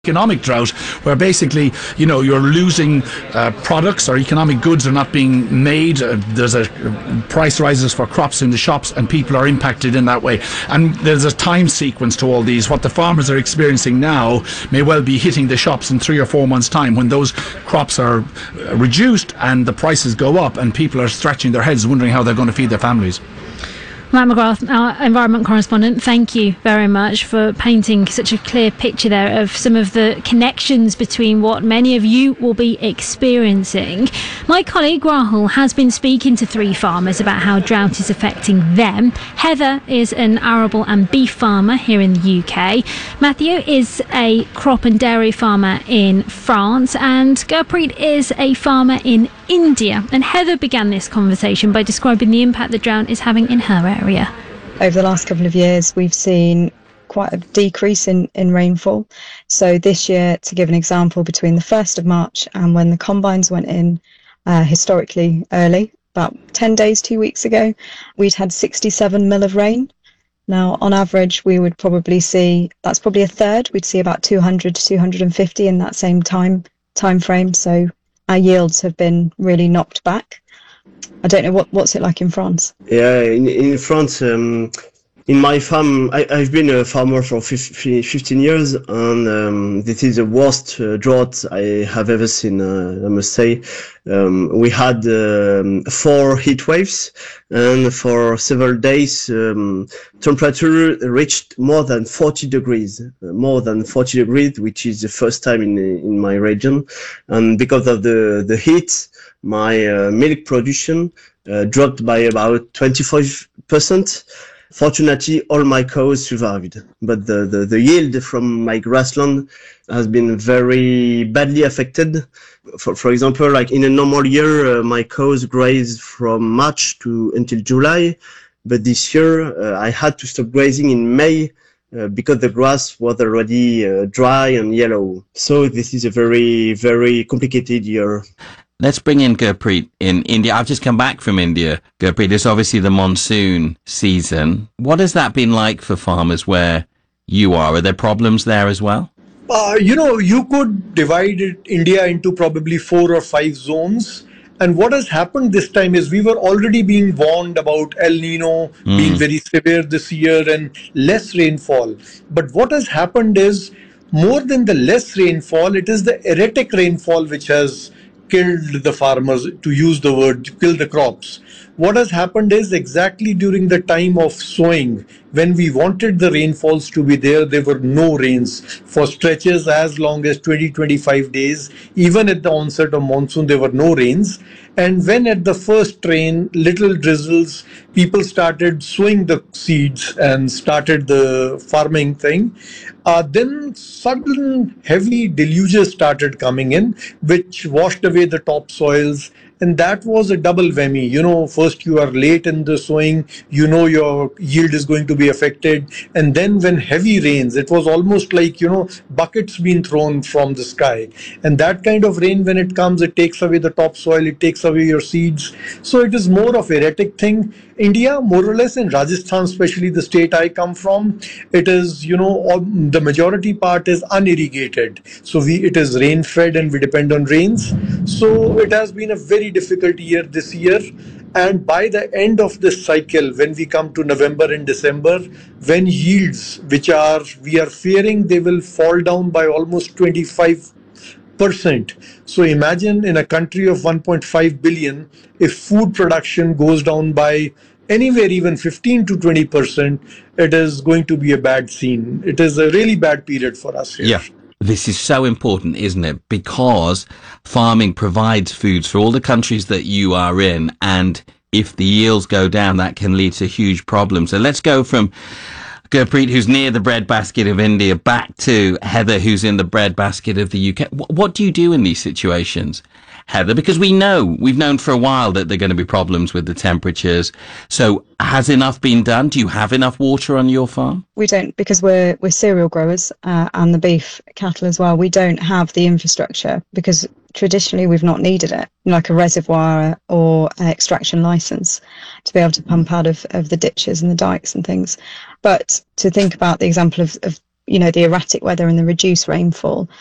economic drought, where basically, you're losing products, or economic goods are not being made. There's a price rises for crops in the shops, and people are impacted in that way. And there's a time sequence to all these. What the farmers are experiencing now may well be hitting the shops in 3 or 4 months' time, when those crops are reduced and the prices go up, and people are scratching their heads wondering how they're going to feed their families. Matt McGrath, our environment correspondent, thank you very much for painting such a clear picture there of some of the connections between what many of you will be experiencing. My colleague Rahul has been speaking to 3 farmers about how drought is affecting them. Heather is an arable and beef farmer here in the UK. Matthew is a crop and dairy farmer in France, and Gurpreet is a farmer in India. And Heather began this conversation by describing the impact the drought is having in her area. Over the last couple of years, we've seen quite a decrease in rainfall. So this year, to give an example, between the 1st of March and when the combines went in historically early, about 10 days, 2 weeks ago, we'd had 67 mil of rain. Now, on average, we would probably see, that's probably a third, we'd see about 200 to 250 in that same time frame. So our yields have been really knocked back. I don't know, what's it like in France? Yeah, in France, in my farm, I've been a farmer for 15 years, and this is the worst drought I have ever seen, I must say. We had 4 heat waves, and for several days, temperature reached more than 40 degrees, which is the first time in my region. And because of the heat, my milk production dropped by about 25%. Fortunately, all my cows survived, but the yield from my grassland has been very badly affected. For example, like in a normal year, my cows graze from March until July, but this year I had to stop grazing in May because the grass was already dry and yellow. So this is a very, very complicated year. Let's bring in Gurpreet in India. I've just come back from India. Gurpreet, it's obviously the monsoon season. What has that been like for farmers where you are? Are there problems there as well? You could divide India into probably 4 or 5 zones. And what has happened this time is we were already being warned about El Nino being very severe this year and less rainfall. But what has happened is, more than the less rainfall, it is the erratic rainfall which has killed the farmers, to use the word, to kill the crops. What has happened is, exactly during the time of sowing, when we wanted the rainfalls to be there were no rains for stretches as long as 20-25 days. Even at the onset of monsoon, there were no rains. And when at the first rain, little drizzles, people started sowing the seeds and started the farming thing. Then sudden heavy deluges started coming in, which washed away the topsoils. And that was a double whammy. First you are late in the sowing, your yield is going to be affected. And then when heavy rains, it was almost like, buckets being thrown from the sky. And that kind of rain, when it comes, it takes away the topsoil, it takes away your seeds. So it is more of erratic thing. India, more or less in Rajasthan, especially the state I come from, it is, the majority part is unirrigated. So it is rain fed and we depend on rains. So it has been a very difficult year this year. And by the end of this cycle, when we come to November and December, when yields, we are fearing they will fall down by almost 25%. So imagine in a country of 1.5 billion, if food production goes down by anywhere even 15 to 20%, it is going to be a bad scene. It is a really bad period for us here. Yeah. This is so important, isn't it? Because farming provides foods for all the countries that you are in. And if the yields go down, that can lead to huge problems. So let's go from Gurpreet, who's near the breadbasket of India, back to Heather, who's in the breadbasket of the UK. What do you do in these situations, Heather? Because we've known for a while that there are going to be problems with the temperatures. So has enough been done? Do you have enough water on your farm? We don't, because we're cereal growers and the beef cattle as well. We don't have the infrastructure because traditionally we've not needed it, like a reservoir or an extraction license to be able to pump out of the ditches and the dikes and things. But to think about the example of you know, the erratic weather and the reduced rainfall